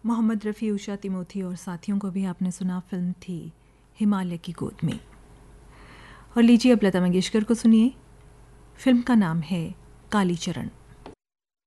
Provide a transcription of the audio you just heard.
मोहम्मद रफ़ी, उषा तिमोथी और साथियों को भी आपने सुना। फिल्म थी हिमालय की गोद में। और लीजिए अब लता मंगेशकर को सुनिए। फिल्म का नाम है कालीचरण।